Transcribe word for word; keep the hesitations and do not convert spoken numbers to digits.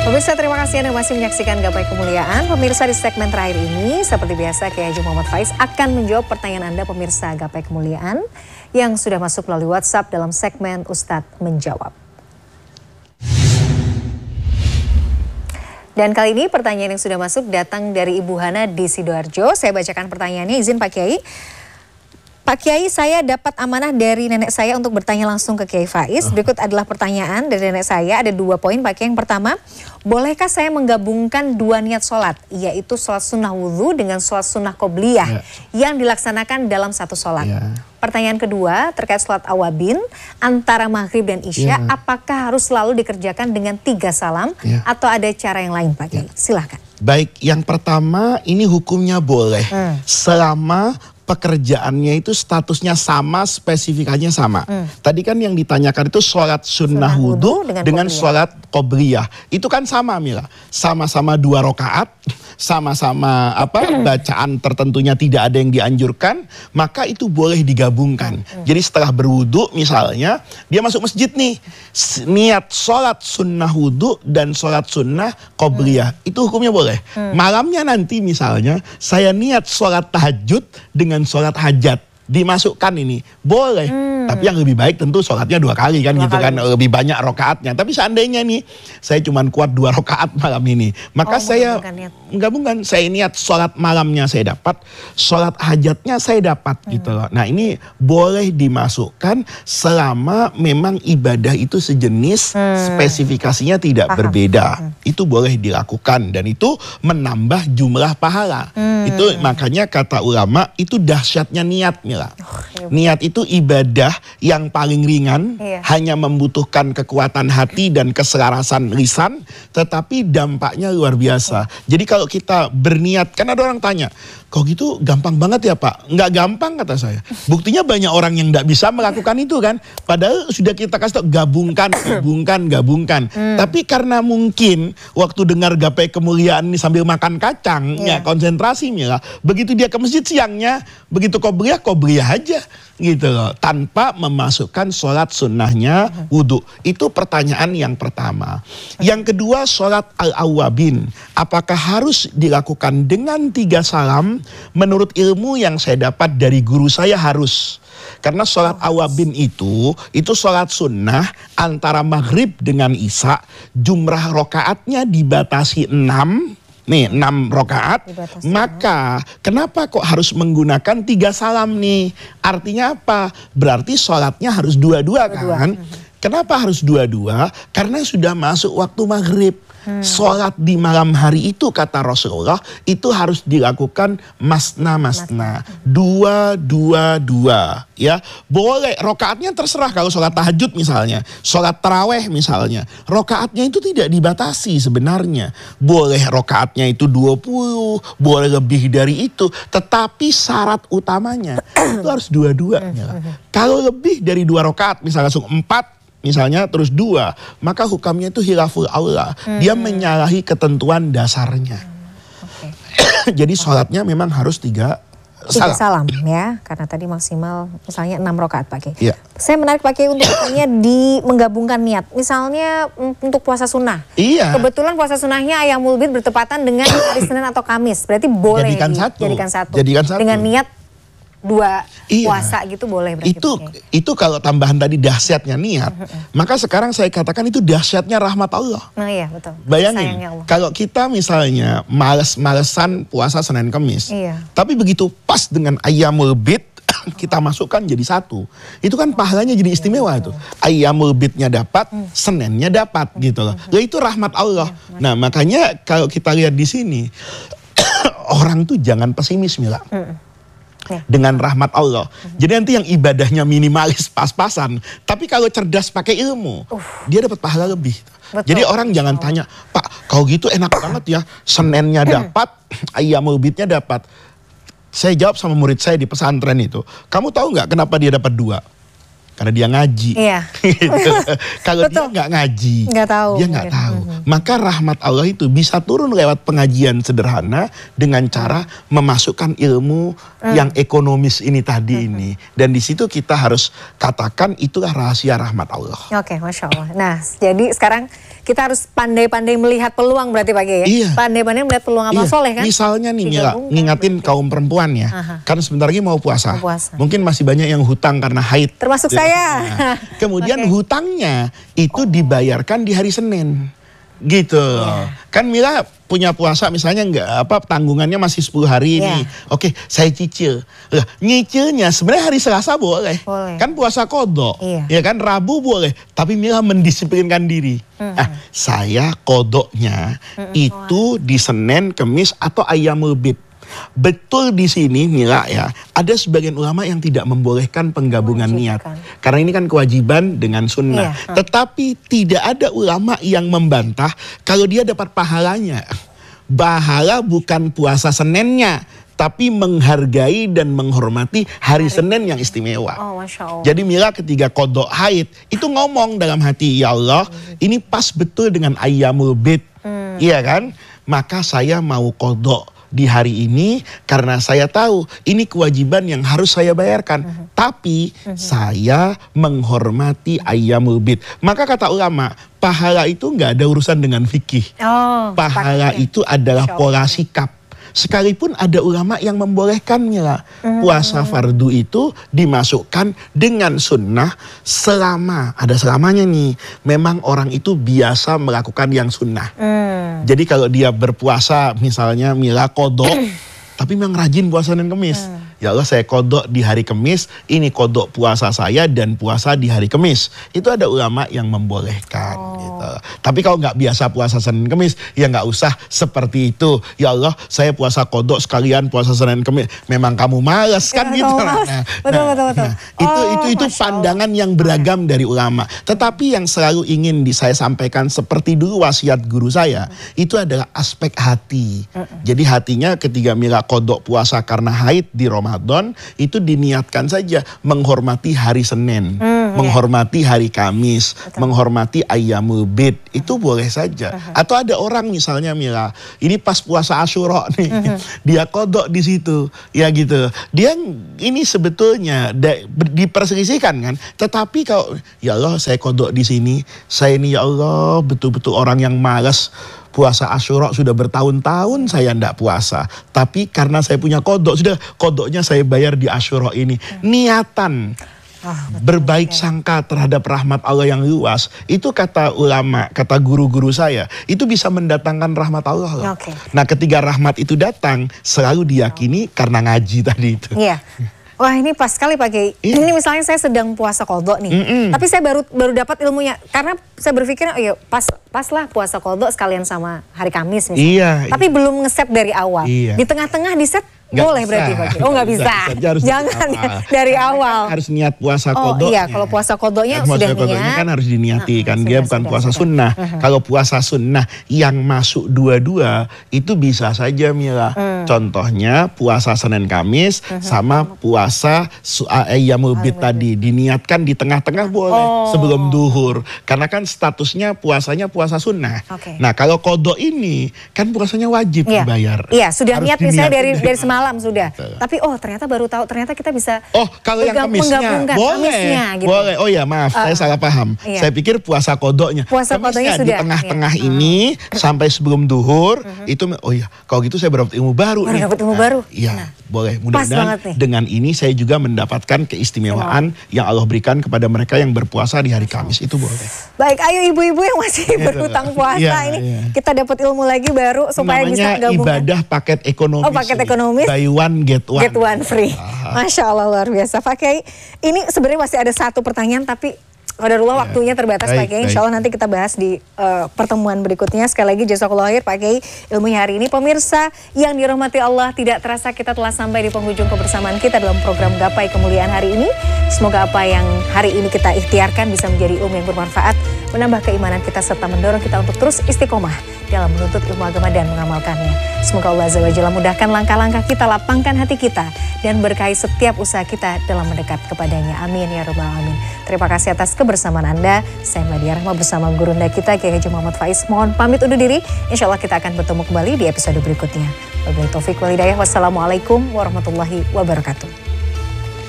Pemirsa, terima kasih Anda masih menyaksikan Gapai Kemuliaan. Pemirsa, di segmen terakhir ini seperti biasa Kiai Haji Muhammad Faiz akan menjawab pertanyaan Anda pemirsa Gapai Kemuliaan yang sudah masuk melalui WhatsApp dalam segmen Ustadz Menjawab. Dan kali ini pertanyaan yang sudah masuk datang dari Ibu Hana di Sidoarjo. Saya bacakan pertanyaannya, izin Pak Kiai. Pak Kiai, saya dapat amanah dari nenek saya untuk bertanya langsung ke Kiai Faiz. Berikut adalah pertanyaan dari nenek saya, ada dua poin Pak Kiai. Yang pertama, bolehkah saya menggabungkan dua niat sholat, yaitu sholat sunnah wudhu dengan sholat sunnah qobliyah ya, yang dilaksanakan dalam satu sholat? Ya. Pertanyaan kedua, terkait sholat awabin antara maghrib dan isya, ya, apakah harus selalu dikerjakan dengan tiga salam ya, atau ada cara yang lain Pak Kiai? Ya. Silahkan. Baik, yang pertama ini hukumnya boleh hmm. selama pekerjaannya itu statusnya sama, spesifikasinya sama. Hmm. Tadi kan yang ditanyakan itu sholat sunnah, sunnah wudhu dengan, dengan sholat qobliyah. Itu kan sama Mila, sama-sama dua rakaat, sama-sama apa bacaan tertentunya tidak ada yang dianjurkan, maka itu boleh digabungkan. Hmm. Jadi setelah berwudhu misalnya, dia masuk masjid nih, niat sholat sunnah wudhu dan sholat sunnah qobliyah, hmm. itu hukumnya boleh. Hmm. Malamnya nanti misalnya, saya niat sholat tahajud dengan sholat hajat, dimasukkan ini boleh, hmm. tapi yang lebih baik tentu sholatnya dua kali kan, dua gitu kali. Kan lebih banyak rokaatnya. Tapi seandainya nih saya cuma kuat dua rokaat malam ini, maka oh, saya menggabungkan, saya niat sholat malamnya saya dapat, sholat hajatnya saya dapat hmm. gitu loh. Nah ini boleh dimasukkan selama memang ibadah itu sejenis, hmm. spesifikasinya tidak Paham. berbeda, hmm. itu boleh dilakukan dan itu menambah jumlah pahala. Hmm. Itu makanya kata ulama itu dahsyatnya niat Mila. Oh, niat itu ibadah yang paling ringan, iya. hanya membutuhkan kekuatan hati dan keselarasan lisan, tetapi dampaknya luar biasa. Oh. Jadi kalau kita berniat, kan ada orang tanya, kok gitu gampang banget ya Pak? Nggak gampang kata saya. Buktinya banyak orang yang nggak bisa melakukan itu kan. Padahal sudah kita kasih tahu gabungkan, gabungkan, gabungkan. Hmm. Tapi karena mungkin waktu dengar Gapai Kemuliaan ini sambil makan kacang, yeah. ya konsentrasi Mila. Begitu dia ke masjid siangnya, begitu qobliyah, qobliyah aja gitu loh, tanpa memasukkan sholat sunnahnya wudhu. Itu pertanyaan yang pertama. Yang kedua, sholat al-awwabin, apakah harus dilakukan dengan tiga salam? Menurut ilmu yang saya dapat dari guru saya harus. Karena sholat awabin itu, itu sholat sunnah antara maghrib dengan isya, jumlah rokaatnya dibatasi enam. Nih enam rokaat, maka kenapa kok harus menggunakan tiga salam nih? Artinya apa? Berarti sholatnya harus dua-dua kan? Kenapa harus dua-dua? Karena sudah masuk waktu maghrib. Hmm. Sholat di malam hari itu kata Rasulullah itu harus dilakukan masna-masna, dua, dua, dua, ya boleh. Rokaatnya terserah, kalau sholat tahajud misalnya, sholat taraweh misalnya, rokaatnya itu tidak dibatasi sebenarnya. Boleh rokaatnya itu dua puluh, boleh lebih dari itu, tetapi syarat utamanya itu harus dua-dua. Kalau lebih dari dua rokaat, misalnya langsung empat, misalnya terus dua, maka hukumnya itu hilaful aula. Hmm. Dia menyalahi ketentuan dasarnya. Hmm. Okay. Jadi sholatnya memang harus tiga salam. Tiga salam ya, karena tadi maksimal misalnya enam rakaat Pak Kiai. Ya. Saya menarik Pak Kiai untuk bertanya di menggabungkan niat. Misalnya untuk puasa sunnah. Iya. Kebetulan puasa sunnahnya Ayyamul Bid bertepatan dengan hari Senin atau Kamis. Berarti boleh jadikan satu. Jadikan satu. Jadikan satu. Dengan niat dua iya. puasa gitu boleh berarti. Itu itu kalau tambahan tadi dahsyatnya niat, maka sekarang saya katakan itu dahsyatnya rahmat Allah. Nah iya betul. Bayangin Allah. Kalau kita misalnya males-malesan puasa Senin Kamis, iya. tapi begitu pas dengan Ayyamul Bid kita masukkan jadi satu, itu kan pahalanya jadi istimewa itu. Ayyamul Bidnya dapat, Seninnya dapat gitu loh. Ya itu rahmat Allah. Nah makanya kalau kita lihat di sini orang tuh jangan pesimis Mila. Dengan rahmat Allah. Jadi nanti yang ibadahnya minimalis pas-pasan, tapi kalau cerdas pakai ilmu, uh. dia dapat pahala lebih. Betul. Jadi orang jangan tanya, Pak, kalau gitu enak banget ya, Seninnya dapat, Ayyamul Bidnya dapat. Saya jawab sama murid saya di pesantren itu, kamu tahu nggak kenapa dia dapat dua? Karena dia ngaji. Iya. Kalau dia nggak ngaji, nggak tahu, dia nggak tahu. Maka rahmat Allah itu bisa turun lewat pengajian sederhana dengan cara memasukkan ilmu hmm. yang ekonomis ini tadi hmm. ini. Dan di situ kita harus katakan itulah rahasia rahmat Allah. Oke, Masya Allah. Nah, jadi sekarang kita harus pandai-pandai melihat peluang berarti Pak Kiai ya? Iya. Pandai-pandai melihat peluang amal iya. soleh kan? Misalnya nih Mila, ngingatin betul. kaum perempuan ya. Aha. Karena sebentar lagi mau puasa. mau puasa. Mungkin masih banyak yang hutang karena haid. Termasuk ya. saya. Nah, kemudian okay. hutangnya itu dibayarkan di hari Senin. Gitu. Yeah. Kan Mila punya puasa misalnya enggak apa tanggungannya masih sepuluh hari yeah. ini. Oke, saya cicil. Lah, nyicilnya sebenarnya hari Selasa boleh. boleh. Kan puasa kodok. Yeah. Ya kan Rabu boleh, tapi Mila mendisiplinkan diri. Mm-hmm. Ah, saya kodoknya mm-hmm. itu di Senin, Kemis atau Ayyamul Bid. Betul di sini Mila ya, ada sebagian ulama yang tidak membolehkan penggabungan niat. Karena ini kan kewajiban dengan sunnah. Iya. Tetapi tidak ada ulama yang membantah kalau dia dapat pahalanya. Pahala bukan puasa Seninnya, tapi menghargai dan menghormati hari, hari Senin yang istimewa. Oh, Masya Allah. Jadi Mila ketika kodok haid itu ngomong dalam hati, ya Allah ini pas betul dengan Ayyamul Bid. Hmm. Iya kan? Maka saya mau kodok di hari ini karena saya tahu ini kewajiban yang harus saya bayarkan. Uh-huh. Tapi uh-huh. saya menghormati Ayyamul Bid. Maka kata ulama, pahala itu nggak ada urusan dengan fikih. Oh, pahala paknya. Itu adalah pola sikap. Sekalipun ada ulama yang membolehkannya lah. Hmm. Puasa fardu itu dimasukkan dengan sunnah selama, ada selamanya nih, memang orang itu biasa melakukan yang sunnah. Hmm. Jadi kalau dia berpuasa misalnya Mila kodok, tapi memang rajin puasa Senin Kemis. Hmm. Ya Allah saya kodok di hari Kemis, ini kodok puasa saya dan puasa di hari Kemis. Itu ada ulama yang membolehkan. Oh. Gitu. Tapi kalau nggak biasa puasa Senin Kemis, ya nggak usah seperti itu. Ya Allah saya puasa kodok sekalian puasa Senin Kemis. Memang kamu malas kan ya, gitu. Nah, nah, betul, betul, betul. Nah, oh, itu itu itu pandangan yang beragam dari ulama. Tetapi yang selalu ingin di saya sampaikan seperti dulu wasiat guru saya, hmm. itu adalah aspek hati. Hmm. Jadi hatinya ketika Mila kodok puasa karena haid di Ramadan, Ramadan itu diniatkan saja menghormati hari Senin, hmm, menghormati hari Kamis, betul. Menghormati Ayyamul Bid, itu hmm. boleh saja. Hmm. Atau ada orang misalnya Mila, ini pas puasa Asyura nih, hmm. dia kodok di situ, ya gitu. Dia ini sebetulnya diperselisihkan kan, tetapi kalau ya Allah saya kodok di sini, saya ini ya Allah betul-betul orang yang malas. Puasa Asyura sudah bertahun-tahun saya tidak puasa. Tapi karena saya punya kodok, sudah kodoknya saya bayar di Asyura ini. Niatan oh, berbaik okay. sangka terhadap rahmat Allah yang luas. Itu kata ulama, kata guru-guru saya. Itu bisa mendatangkan rahmat Allah. Okay. Nah ketika rahmat itu datang, selalu diyakini oh. karena ngaji tadi itu. Iya. Wah ini pas sekali Pak Kiai. Iya. Ini misalnya saya sedang puasa kodok nih, Mm-mm. tapi saya baru baru dapat ilmunya karena saya berpikir, oh ya pas pas lah puasa kodok sekalian sama hari Kamis misalnya. Iya, tapi iya. belum nge-set dari awal. Iya. Di tengah-tengah di-set Gak boleh bisa. Berarti Pak Kiai. Oh nggak bisa. bisa. Jangan ya, dari awal. Harus niat puasa kodoknya. Oh iya, kalau puasa kodoknya kan, sudah puasa kodoknya niat. kan harus diniati nah, kan sudah, dia bukan sudah, puasa sudah. sunnah. Uh-huh. Kalau puasa sunnah yang masuk dua-dua itu bisa saja Mila. Hmm. Contohnya puasa Senin Kamis uh-huh. sama puasa Ayyamul Bid tadi diniatkan di tengah-tengah boleh oh. sebelum duhur. Karena kan statusnya puasanya puasa sunnah. Okay. Nah kalau kodok ini kan puasanya wajib yeah. dibayar. Iya sudah harus niat misalnya dari dari semalam sudah. Betul. Tapi oh ternyata baru tahu ternyata kita bisa oh kalau yang Kemisnya boleh Kemisnya, gitu. Boleh oh ya maaf uh, saya salah paham iya. Saya pikir puasa kodoknya puasa kodoknya di sudah tengah-tengah iya. ini uh. sampai sebelum duhur uh-huh. itu oh ya kalau gitu saya dapat ilmu baru baru nih dapat ilmu nah, baru iya nah. boleh mudah-mudahan dengan ini saya juga mendapatkan keistimewaan oh. yang Allah berikan kepada mereka yang berpuasa di hari Kamis itu boleh. Baik ayo ibu-ibu yang masih berhutang puasa ya, ini ya. Kita dapat ilmu lagi baru supaya namanya bisa gabungan ibadah paket ekonomis oh paket ekonomis buy one get one Get one free. Masya Allah luar biasa Pak Kiai. Ini sebenarnya masih ada satu pertanyaan tapi qadarullah ya. Waktunya terbatas baik, Pak Kiai. Insya Allah nanti kita bahas di uh, pertemuan berikutnya. Sekali lagi jazakallahu khair Pak Kiai ilmunya hari ini. Pemirsa yang dirahmati Allah, tidak terasa kita telah sampai di penghujung kebersamaan kita dalam program Gapai Kemuliaan hari ini. Semoga apa yang hari ini kita ikhtiarkan bisa menjadi ilmu yang bermanfaat, menambah keimanan kita serta mendorong kita untuk terus istiqomah dalam menuntut ilmu agama dan mengamalkannya. Semoga Allah Azza wa Jalla mudahkan langkah-langkah kita, lapangkan hati kita, dan berkahi setiap usaha kita dalam mendekat kepadanya. Amin ya rabbal alamin. Terima kasih atas kebersamaan kebersamaan Anda. Saya Meladia Rahma bersama gurunda kita Kiai Haji Muhammad Faiz. Mohon pamit undur diri. Insya Allah kita akan bertemu kembali di episode berikutnya. Wabillahi taufik walhidayah. Wassalamualaikum warahmatullahi wabarakatuh.